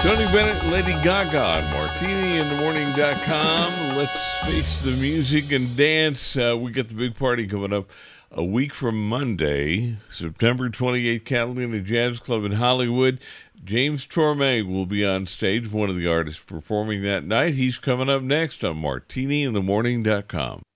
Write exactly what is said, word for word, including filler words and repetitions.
Tony Bennett, Lady Gaga on martini in the morning dot com. Let's face the music and dance. Uh, we got the big party coming up a week from Monday, September twenty-eighth, Catalina Jazz Club in Hollywood. James Torme will be on stage, one of the artists performing that night. He's coming up next on martini in the morning dot com.